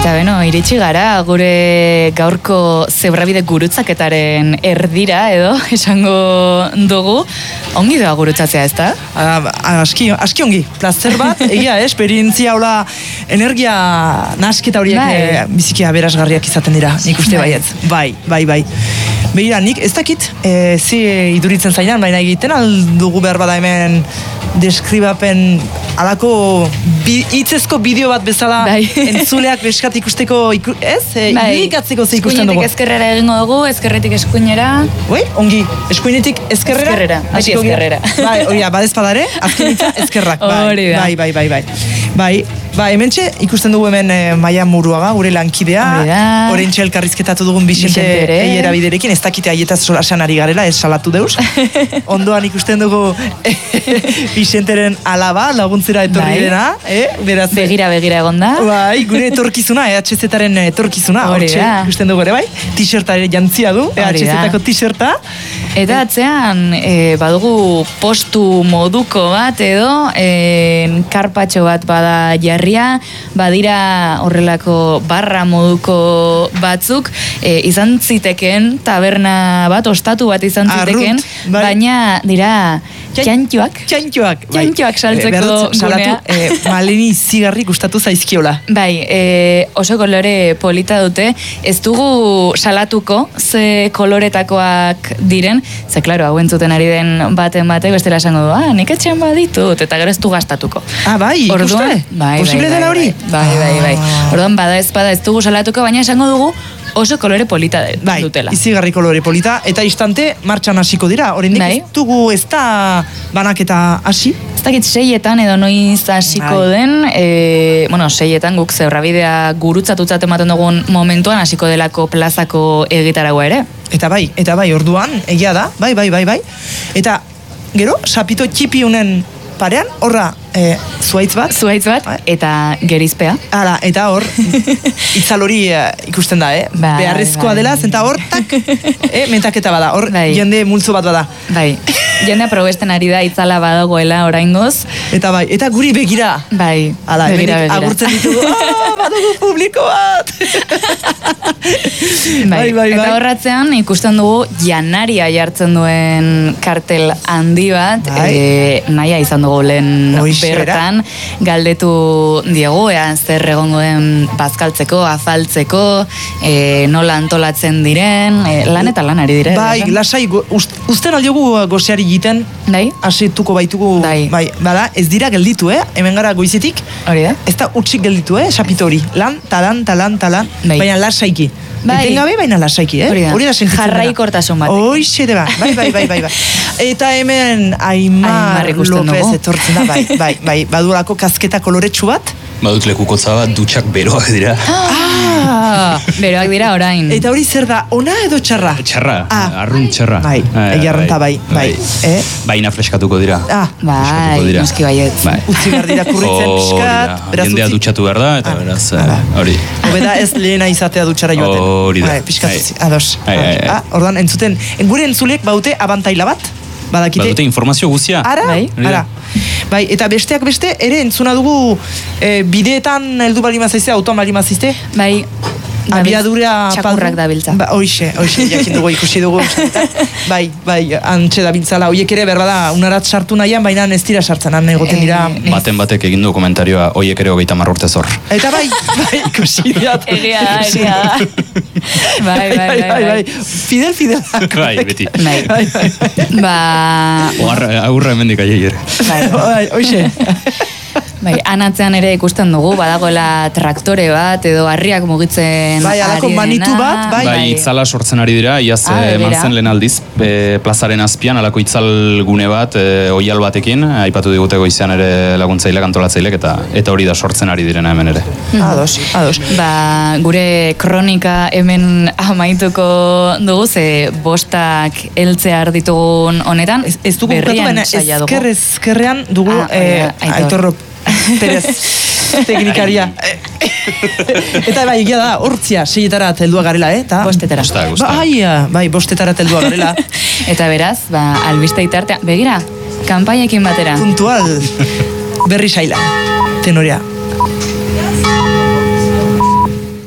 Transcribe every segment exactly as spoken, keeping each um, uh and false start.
Eta beno, iritsi gara gure gaurko zebrabide gurutzaketaren erdira edo esango dugu. Ongi doa gurutzatzea, ez da? Aski, aski ongi, plazer bat, egia, eh, esperientzia hola energia nasketa horiek bai. eh, biziki aberasgarriak izaten dira, nik uste bai. baietz. Bai, bai, bai. Begira, nik ez dakit, e, zi iduritzen zainan, baina egiten aldugu behar bada hemen deskribapen alako bi, hitzezko bideo bat bezala bai. Entzuleak beskat ikusteko, iku, ez? E, bai. Irikatzeko ze ikusten dugu. Eskuinetik ezkerrera egingo dugu, ezkerretik eskuinera. Oi, ongi, eskuinetik ezkerrera? Ezkerrera, beti ezkerrera. Bai, hori da, badezpadare, azken hitza ezkerrak. Hori da. Bai, bai, bai, bai. Bai, ba, hementxe ikusten dugu hemen e, Maia Muruaga, gure lankidea. Orentxe elkarrizketatu dugun Bixente eiera biderekin, ez dakite aietaz solasan ari garela, ez salatu deus. Ondoan ikusten dugu Bixenteren alaba, laguntzera etorri bai. dena. Eh? Beraz, begira, begira egonda. Bai, gure etorkizuna, E H Z-aren etorkizuna. Hori da. Ikusten dugu ere, bai? T-shirta jantzia du, E H Z-ako T-shirta. Eta atzean, e, badugu postu moduko bat edo, e, karpatxo bat bada jarria, badira horrelako barra moduko batzuk, e, izan ziteken, taberna bat, ostatu bat izan ziteken, Arrut, bai. baina dira txantxoak. Txantxoak. Txantxoak saltzeko e, gunea. Salatu, e, maleni zigarri gustatu zaizkiola. Bai, e, oso kolore polita dute, ez dugu salatuko ze koloretakoak diren, ze klaro, hau entzuten ari den baten batek bestela esango du, ah, nik etxean baditut, eta gero ez du gastatuko. Ah, bai, Orduan, ikuste? Bai, Posible bai, dela hori? Bai, bai, bai. bai. Orduan, bada ez bada ez dugu salatuko, baina esango dugu oso kolore polita de, bai, dutela. Izigarri kolore polita, eta instante martxan hasiko dira, oraindik bai. ez dugu ez da banaketa hasi? Ez dakit seietan edo noiz hasiko den, e, bueno, seietan guk zebrabidea gurutzatutzat ematen dugun momentuan hasiko delako plazako egitaragua ere. Eta bai, eta bai, orduan, egia da, bai, bai, bai, bai. Eta, gero, sapito txipi unen parean, horra, e, zuaitz bat. Zuaitz bat, bai. Eta gerizpea. Hala, eta hor, itzal hori e, ikusten da, eh? Bai, beharrezkoa bai. dela, zenta hor, tak, eh, mentaketa bada, hor, bai. jende multzo bat bada. Bai, jende aprobesten ari da itzala badagoela oraingoz. Eta bai, eta guri begira. Bai, Hala, begira, begira. Agurtzen ditugu, ah, badugu publiko bat! bai, bai, bai, eta bai. horratzean ikusten dugu janaria jartzen duen kartel handi bat, bai. e, naia izan dugu lehen bertan, galdetu diegu, ea zer egongo den bazkaltzeko, afaltzeko, e, nola antolatzen diren, e, lan eta lan ari dire. Bai, lasai, usten aldiogu gozeari egiten, bai? Asetuko baitugu, bai. bai, bada, ez dira gelditu, eh? Hemen gara goizetik, hori da? Ez da utxik gelditu, eh? Sapito hori, lan, talan, talan, talan, bai. Baina lasaiki. Bai. Etengabe, baina lasaiki, eh? Hori da, da jarraikortasun bat. Hoixe da, bai, bai, bai, bai, bai. Eta hemen Aimar López etortzen da, bai, bai, bai, badurako kasketa koloretsu bat. Badut lekukotza bat, dutxak beroak dira. Ah, beroak dira orain. Eta hori zer da, ona edo txarra? Txarra, ah. arrunt txarra. Bai, egiarrenta bai, bai. bai. Eh? Baina freskatuko dira. Ah, bai, noski baiet. Bai. Utzi behar dira kurritzen pixkat. Jendea utzi... dutxatu behar da, eta ah. beraz, hori. Ah. Obeda ez lehena izatea dutxara joaten. Hori da. Bai, pixkat utzi, ados. Ai, ai, ai. Ah, ordan, entzuten, gure entzulek baute abantaila bat? Badakite? Badute informazio guzia. Ara, bai. Ara. Bai, eta besteak beste, ere entzuna dugu e, bideetan heldu bali mazaizte, autoan bali mazaizte? Bai. Abiadura... Txakurrak dabiltza. Ba, oixe, oixe, jakin dugu, ikusi dugu. bai, bai, antxe dabiltzala. Oiek ere, berbada, unarat sartu nahian, baina ez dira sartzen, han egoten dira... E, baten batek egin du komentarioa, oiek ere hogeita marrurte zor. Eta bai, bai, ikusi diat. Egia da, egia da. Bai, bai, bai, bai, bai. Fidel, fidel. Bai, beti. Bai, bai, bai. Ba... Aurra hemendik aier. Bai, bai, oixe. Bai, anatzean ere ikusten dugu, badagoela traktore bat, edo harriak mugitzen bai, alako manitu bat, bai. Bai, itzala sortzen ari dira, iaz ah, eman zen lehen aldiz, e, plazaren azpian, alako itzal gune bat, e, oial batekin, aipatu digute goizean ere laguntzailek, antolatzailek, eta eta hori da sortzen ari direna hemen ere. Ados, ados. Ba, gure kronika hemen amaituko dugu, ze bostak heltzea arditugun honetan, ez, ez dugu bukatu, baina ezker ezkerrean dugu ah, eh, Aitor Perez teknikaria. Eta bai, egia da, hortzia, seietara heldua garela, eh? Ta, bostetara. Bai, bai, bostetara heldua garela. Eta beraz, ba, albiste itartea, begira, kanpainekin batera. Puntual, berri saila, tenorea.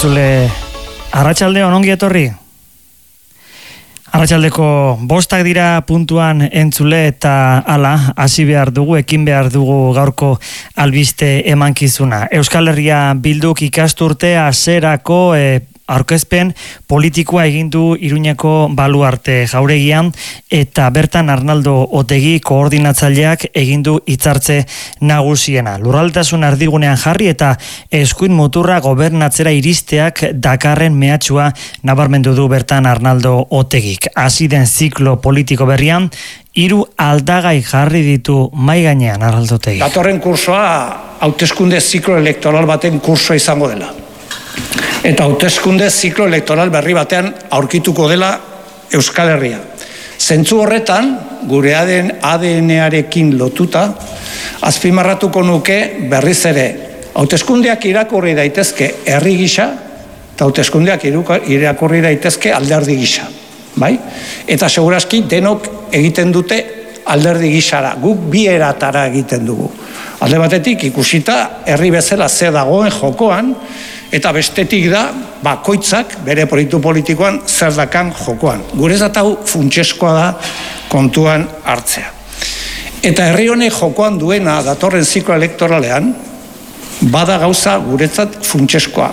entzule, arratsaldeon ongi etorri. Arratsaldeko bostak dira puntuan entzule eta hala hasi behar dugu, ekin behar dugu gaurko albiste emankizuna. Euskal Herria Bilduk ikasturte hasierako e, aurkezpen politikoa egin du Iruñeko Baluarte jauregian eta bertan Arnaldo Otegi koordinatzaileak egin du hitzartze nagusiena. Lurraltasun erdigunean jarri eta eskuin muturra gobernatzera iristeak dakarren mehatxua nabarmendu du bertan Arnaldo Otegik. Hasi den ziklo politiko berrian hiru aldagai jarri ditu mai gainean Arnaldo Otegi. Datorren kursoa hauteskunde ziklo elektoral baten kursoa izango dela. Eta hauteskunde ziklo elektoral berri batean aurkituko dela Euskal Herria. Zentzu horretan, gure A D N-arekin lotuta, azpimarratuko nuke berriz ere, hauteskundeak irakurri daitezke herri gisa, eta hauteskundeak irakurri daitezke alderdi gisa. Bai? Eta segurazki denok egiten dute alderdi gisara, guk bi eratara egiten dugu. Alde batetik ikusita herri bezala ze dagoen jokoan, eta bestetik da bakoitzak bere proiektu politikoan zer dakan jokoan. Guretzat hau funtseskoa da kontuan hartzea. Eta herri honek jokoan duena datorren ziklo elektoralean bada gauza guretzat funtseskoa.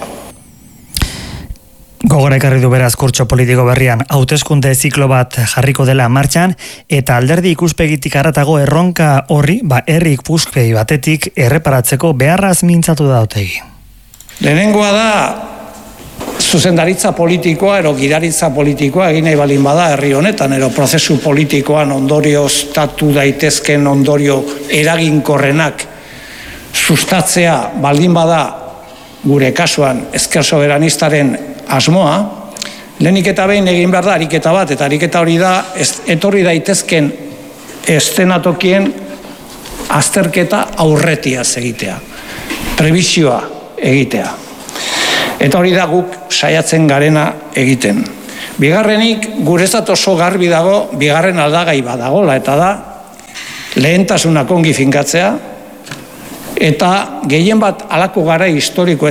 Gogora ekarri du beraz kurtso politiko berrian hauteskunde ziklo bat jarriko dela martxan eta alderdi ikuspegitik haratago erronka horri ba herri ikuspegi batetik erreparatzeko beharraz mintzatu da Otegi. Lehenengoa da zuzendaritza politikoa ero gidaritza politikoa egin nahi balin bada herri honetan ero prozesu politikoan ondorio statu daitezken ondorio eraginkorrenak sustatzea baldin bada gure kasuan ezker soberanistaren asmoa, lehenik eta behin egin behar da ariketa bat, eta ariketa hori da etorri daitezken estenatokien azterketa aurretiaz egitea, prebisioa egitea. Eta hori da guk saiatzen garena egiten. Bigarrenik, guretzat oso garbi dago, bigarren aldagai badagola, eta da, lehentasunak ongi finkatzea, eta gehien bat halako garai historiko